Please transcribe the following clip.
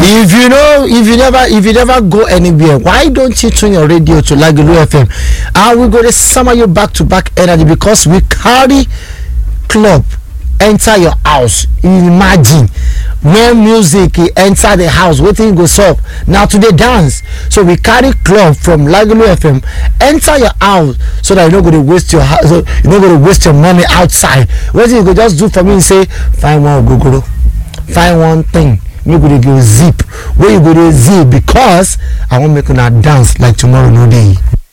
If you never go anywhere, why don't you tune your radio to Lagelu FM? And we're going to summer you back to back energy because we carry club enter your house. Imagine when music enter the house, waiting go up. Now today dance. So we carry club from Lagelu FM enter your house so that you're not going to waste your house. So you're not going to waste your money outside. What you go just do for me and say, find one Google, find one thing. You go to zip. Where you go to zip because I want to make una dance like tomorrow no day.